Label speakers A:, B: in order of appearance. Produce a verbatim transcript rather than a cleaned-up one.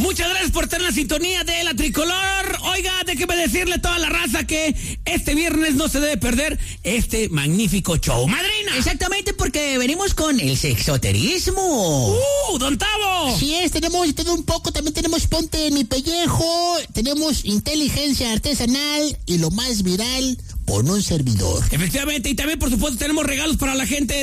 A: Muchas gracias por estar en la sintonía de La Tricolor. Oiga, déjeme decirle a toda la raza que este viernes no se debe perder este magnífico show. ¡Madrina!
B: Exactamente, porque venimos con el sexoterismo.
A: ¡Uh, don Tavo!
C: Así es, tenemos todo un poco, también tenemos Ponte en mi pellejo, tenemos inteligencia artesanal y lo más viral, con un servidor.
A: Efectivamente, y también por supuesto tenemos regalos para la gente